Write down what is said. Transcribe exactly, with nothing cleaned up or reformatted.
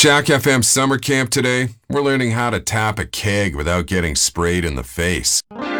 Jack F M summer camp today, we're learning how to tap a keg without getting sprayed in the face.